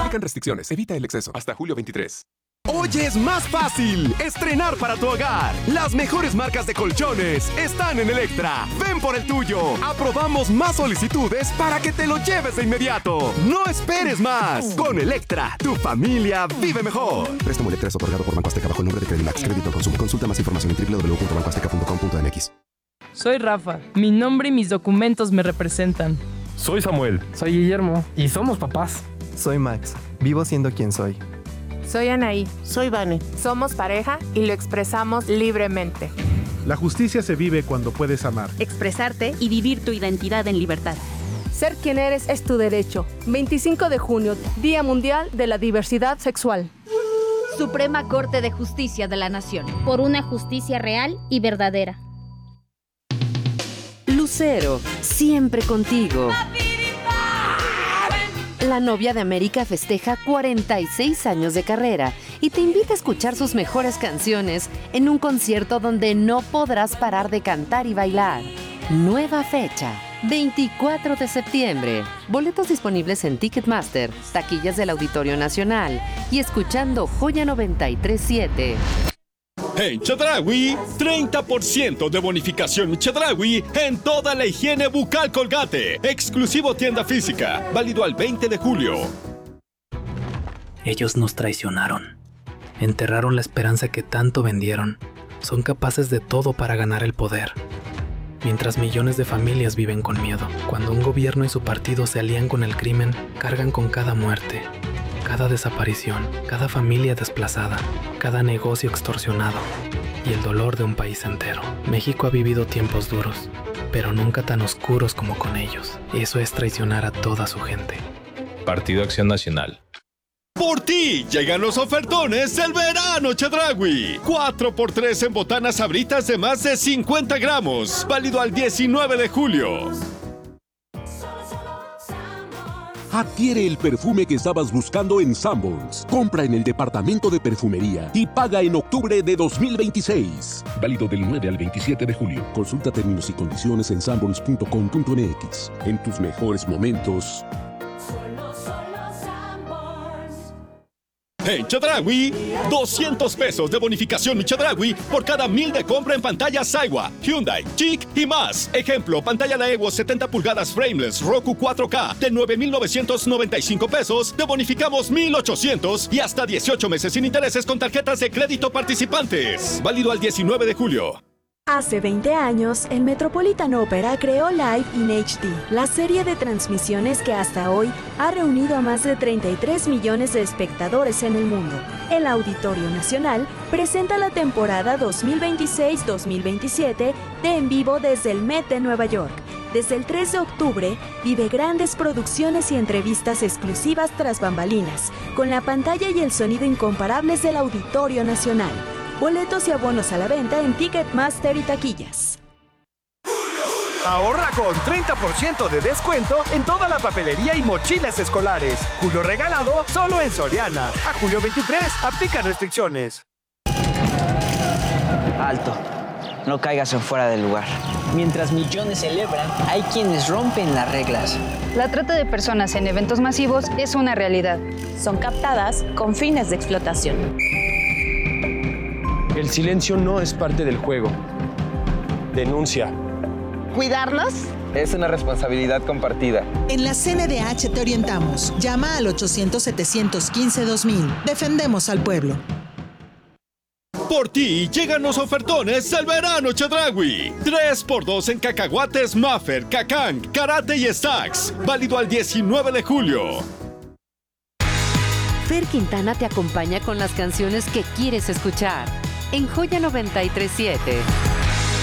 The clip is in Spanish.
Aplican restricciones. Evita el exceso. Hasta julio 23. Hoy es más fácil estrenar para tu hogar. Las mejores marcas de colchones están en Electra. Ven por el tuyo. Aprobamos más solicitudes para que te lo lleves de inmediato. No esperes más. Con Electra, tu familia vive mejor. Préstamo Electra es otorgado por Banco Azteca bajo el nombre de Credimax. Crédito al consumo. Consulta más información en www.bancoazteca.com.mx. Soy Rafa. Mi nombre y mis documentos me representan. Soy Samuel. Soy Guillermo. Y somos papás. Soy Max. Vivo siendo quien soy. Soy Anaí. Soy Vane. Somos pareja y lo expresamos libremente. La justicia se vive cuando puedes amar, expresarte y vivir tu identidad en libertad. Ser quien eres es tu derecho. 25 de junio, Día Mundial de la Diversidad Sexual. Suprema Corte de Justicia de la Nación. Por una justicia real y verdadera. Lucero, siempre contigo. La novia de América festeja 46 años de carrera y te invita a escuchar sus mejores canciones en un concierto donde no podrás parar de cantar y bailar. Nueva fecha, 24 de septiembre. Boletos disponibles en Ticketmaster, taquillas del Auditorio Nacional y escuchando Joya 93.7. En Chedraui, 30% de bonificación Chedraui en toda la higiene bucal Colgate. Exclusivo tienda física, válido al 20 de julio. Ellos nos traicionaron. Enterraron la esperanza que tanto vendieron. Son capaces de todo para ganar el poder. Mientras millones de familias viven con miedo. Cuando un gobierno y su partido se alían con el crimen, cargan con cada muerte, cada desaparición, cada familia desplazada, cada negocio extorsionado y el dolor de un país entero. México ha vivido tiempos duros, pero nunca tan oscuros como con ellos. Eso es traicionar a toda su gente. Partido Acción Nacional. Por ti llegan los ofertones del verano Chedraui. 4x3 en botanas Sabritas de más de 50 gramos. Válido al 19 de julio. Adquiere el perfume que estabas buscando en Sanborns. Compra en el departamento de perfumería y paga en octubre de 2026. Válido del 9 al 27 de julio. Consulta términos y condiciones en sanborns.com.mx. En tus mejores momentos. En Chedraui, 200 pesos de bonificación Chedraui por cada 1,000 de compra en pantallas Saiwa, Hyundai, Chic y más. Ejemplo, pantalla Daewoo 70 pulgadas frameless Roku 4K de 9,995 pesos. Te bonificamos 1,800 y hasta 18 meses sin intereses con tarjetas de crédito participantes. Válido al 19 de julio. Hace 20 años, el Metropolitan Opera creó Live in HD, la serie de transmisiones que hasta hoy ha reunido a más de 33 millones de espectadores en el mundo. El Auditorio Nacional presenta la temporada 2026-2027 de En Vivo desde el Met de Nueva York. Desde el 3 de octubre, vive grandes producciones y entrevistas exclusivas tras bambalinas, con la pantalla y el sonido incomparables del Auditorio Nacional. Boletos y abonos a la venta en Ticketmaster y taquillas. Ahorra con 30% de descuento en toda la papelería y mochilas escolares. Julio regalado solo en Soriana. A julio 23, aplican restricciones. Alto, no caigas en fuera del lugar. Mientras millones celebran, hay quienes rompen las reglas. La trata de personas en eventos masivos es una realidad. Son captadas con fines de explotación. El silencio no es parte del juego. Denuncia. ¿Cuidarnos? Es una responsabilidad compartida. En la CNDH te orientamos. Llama al 800-715-2000. Defendemos al pueblo. Por ti llegan los ofertones del verano Chedraui. 3x2 en cacahuates Maffer, Cacán, Karate y Stacks. Válido al 19 de julio. Fer Quintana te acompaña con las canciones que quieres escuchar. En Joya 93.7.